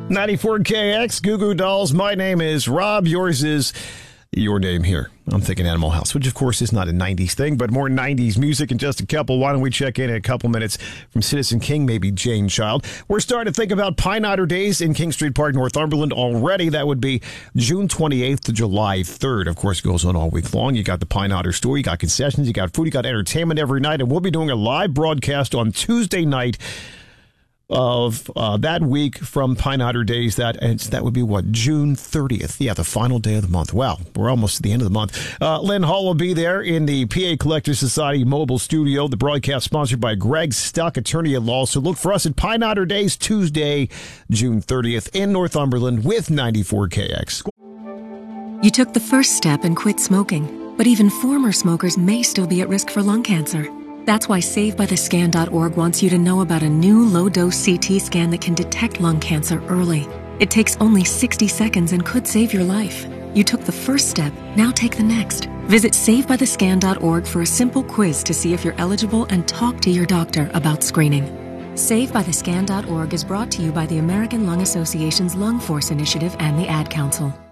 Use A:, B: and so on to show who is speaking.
A: 94KX, Goo Goo Dolls. My name is Rob. Yours is your name here. I'm thinking Animal House, which of course is not a 90s thing, but more 90s music in just a couple. Why don't we check in a couple minutes from Citizen King, maybe Jane Child. We're starting to think about Pine Otter Days in King Street Park, Northumberland already. That would be June 28th to July 3rd. Of course, it goes on all week long. You got the Pine Otter store, you got concessions, you got food, you got entertainment every night, and we'll be doing a live broadcast on Tuesday night of that week from Pine Otter Days. That would be what, June 30th? Yeah, the final day of the month. Wow, we're almost at the end of the month. Lynn Hall will be there in the PA Collectors Society mobile studio. The broadcast sponsored by Greg Stuck, attorney at law. So look for us at Pine Otter Days, Tuesday, June 30th in Northumberland with 94KX.
B: You took the first step and quit smoking, but even former smokers may still be at risk for lung cancer. That's why SaveByTheScan.org wants you to know about a new low-dose CT scan that can detect lung cancer early. It takes only 60 seconds and could save your life. You took the first step, now take the next. Visit SaveByTheScan.org for a simple quiz to see if you're eligible and talk to your doctor about screening. SaveByTheScan.org is brought to you by the American Lung Association's Lung Force Initiative and the Ad Council.